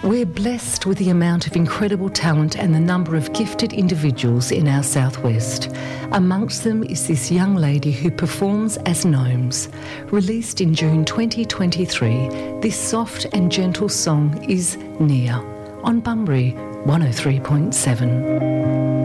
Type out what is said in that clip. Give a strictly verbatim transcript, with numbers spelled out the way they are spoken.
We're blessed with the amount of incredible talent and the number of gifted individuals in our southwest. Amongst them is this young lady who performs as Gnomes. Released in June twenty twenty-three, this soft and gentle song is Near on Bunbury one oh three point seven.